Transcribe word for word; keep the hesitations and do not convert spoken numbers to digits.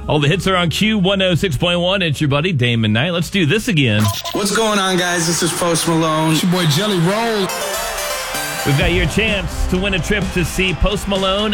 All the hits are on Q one oh six point one. It's your buddy, Damon Knight. Let's do this again. What's going on, guys? This is Post Malone. It's your boy Jelly Roll. We've got your chance to win a trip to see Post Malone